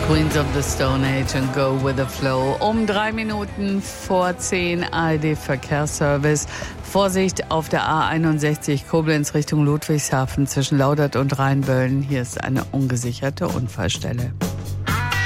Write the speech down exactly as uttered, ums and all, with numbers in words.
Queens of the Stone Age and Go with the Flow. Um drei Minuten vor zehn A R D-Verkehrsservice. Vorsicht auf der A einundsechzig Koblenz Richtung Ludwigshafen zwischen Laudert und Rheinböllen. Hier ist eine ungesicherte Unfallstelle.